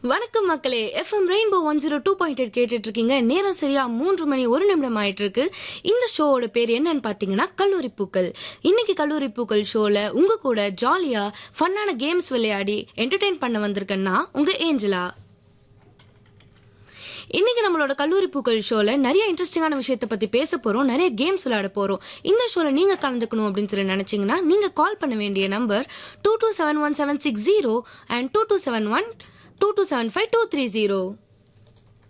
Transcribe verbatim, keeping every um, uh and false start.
வணக்கம் மக்களே, FM rainbow one zero two point eight கேட்டுட்டு இருக்கீங்க. நேரம் சரியா மூன்று மணி ஒரு நிமிடம் ஆயிட்டு இருக்கு. இந்த ஷோவோட பேர் என்னன்னு பாத்தீங்கன்னா கல்லூரி பூக்கள். இன்னைக்கு கல்லூரி பூக்கள் ஷோல உங்க கூட ஜாலியா ஃபன்னான கேம்ஸ் விளையாடி என்டர்டெயின் பண்ண வந்திருக்கேன்னா உங்க ஏஞ்சலா. இன்னைக்கு நம்மளோட கல்லூரி பூக்கள் ஷோல நிறைய இன்ட்ரெஸ்டிங்கான விஷயத்தை பத்தி பேச போறோம், நிறைய கேம்ஸ் விளையாட போறோம். இந்த ஷோல நீங்க கலந்துக்கணும் அப்படின்னு சொல்லி நினைச்சீங்கன்னா நீங்க கால் பண்ண வேண்டிய number two two seven one seven six zero and two two seven one two two seven five two three zero.